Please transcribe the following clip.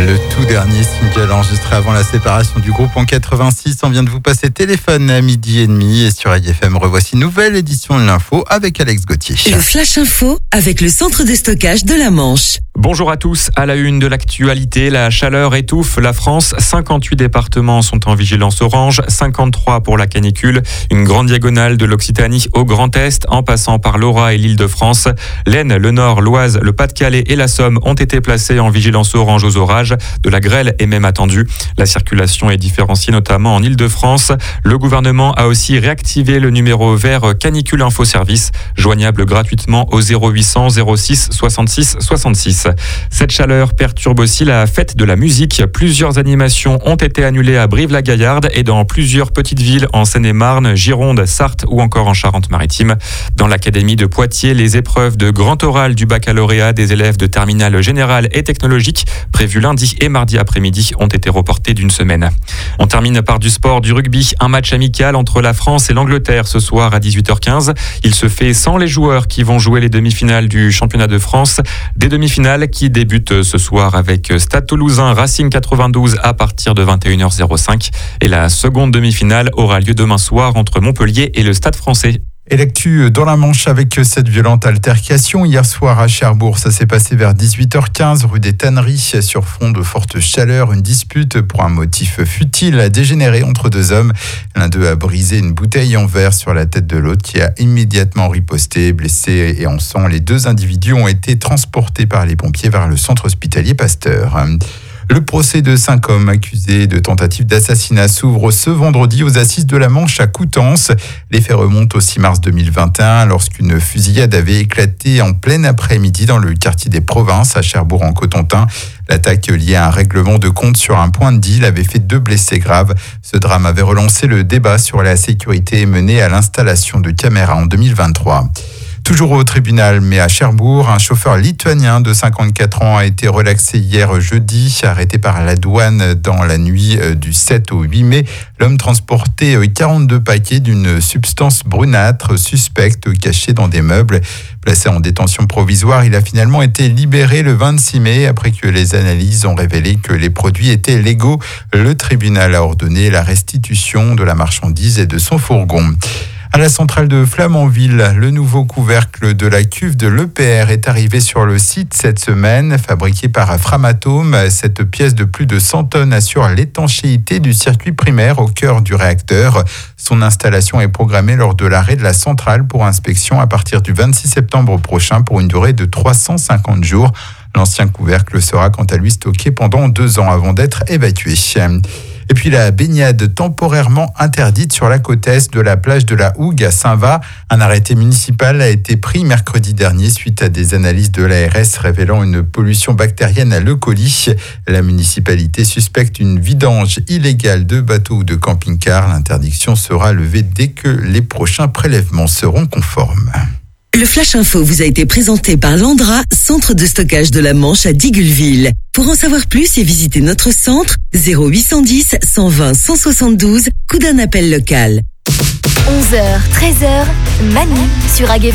Le tout dernier single enregistré avant la séparation du groupe en 86. On vient de vous passer téléphone à 12h30 et sur IFM, revoici une nouvelle édition de l'info avec Alex Gauthier. Le Flash Info avec le centre de stockage de la Manche. Bonjour à tous. À la une de l'actualité, la chaleur étouffe la France. 58 départements sont en vigilance orange, 53 pour la canicule. Une grande diagonale de l'Occitanie au Grand Est, en passant par l'Ora et l'Île-de-France. L'Aisne, le Nord, l'Oise, le Pas-de-Calais et la Somme ont été placés en vigilance orange aux orages. De la grêle est même attendue. La circulation est différenciée notamment en Île-de-France. Le gouvernement a aussi réactivé le numéro vert Canicule Info Service, joignable gratuitement au 0800 06 66 66. Cette chaleur perturbe aussi la fête de la musique. Plusieurs animations ont été annulées à Brive-la-Gaillarde et dans plusieurs petites villes en Seine-et-Marne, Gironde, Sarthe ou encore en Charente-Maritime. Dans l'académie de Poitiers, les épreuves de grand oral du baccalauréat des élèves de terminale générale et technologique, prévues lundi et mardi après-midi, ont été reportées d'une semaine. On termine par du sport, du rugby. Un match amical entre la France et l'Angleterre ce soir à 18h15. Il se fait sans les joueurs qui vont jouer les demi-finales du championnat de France. Des demi-finales qui débutent ce soir avec Stade Toulousain Racing 92 à partir de 21h05. Et la seconde demi-finale aura lieu demain soir entre Montpellier et le Stade Français. Et l'actu dans la Manche avec cette violente altercation hier soir à Cherbourg. Ça s'est passé vers 18h15 rue des Tanneries sur fond de forte chaleur. Une dispute pour un motif futile a dégénéré entre deux hommes. L'un d'eux a brisé une bouteille en verre sur la tête de l'autre qui a immédiatement riposté. Blessés et en sang, les deux individus ont été transportés par les pompiers vers le centre hospitalier Pasteur. Le procès de 5 hommes accusés de tentative d'assassinat s'ouvre ce vendredi aux assises de la Manche à Coutances. Les faits remontent au 6 mars 2021 lorsqu'une fusillade avait éclaté en plein après-midi dans le quartier des Provinces à Cherbourg-en-Cotentin. L'attaque liée à un règlement de compte sur un point de deal avait fait 2 blessés graves. Ce drame avait relancé le débat sur la sécurité et mené à l'installation de caméras en 2023. Toujours au tribunal, mais à Cherbourg, un chauffeur lituanien de 54 ans a été relaxé hier jeudi, arrêté par la douane dans la nuit du 7 au 8 mai. L'homme transportait 42 paquets d'une substance brunâtre suspecte cachée dans des meubles. Placé en détention provisoire, il a finalement été libéré le 26 mai après que les analyses ont révélé que les produits étaient légaux. Le tribunal a ordonné la restitution de la marchandise et de son fourgon. À la centrale de Flamanville, le nouveau couvercle de la cuve de l'EPR est arrivé sur le site cette semaine. Fabriqué par Framatome, cette pièce de plus de 100 tonnes assure l'étanchéité du circuit primaire au cœur du réacteur. Son installation est programmée lors de l'arrêt de la centrale pour inspection à partir du 26 septembre prochain pour une durée de 350 jours. L'ancien couvercle sera quant à lui stocké pendant 2 ans avant d'être évacué. Et puis la baignade temporairement interdite sur la côte est de la plage de la Hougue à Saint-Va. Un arrêté municipal a été pris mercredi dernier suite à des analyses de l'ARS révélant une pollution bactérienne à l'E. coli. La municipalité suspecte une vidange illégale de bateaux ou de camping-cars. L'interdiction sera levée dès que les prochains prélèvements seront conformes. Le Flash Info vous a été présenté par Landra, centre de stockage de la Manche à Digueulville. Pour en savoir plus et visiter notre centre, 0810 120 172, coup d'un appel local. 11h, 13h, Manu sur AG.